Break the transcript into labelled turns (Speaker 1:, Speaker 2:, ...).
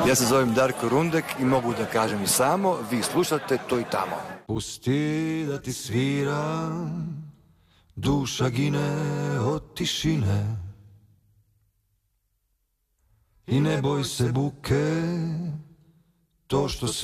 Speaker 1: Ja se zovem Darko Rundek i mogu da kažem i samo, vi slušate To i tamo.
Speaker 2: Pusti da ti svira, duša gine od tišine. I ne boj se buke, to što si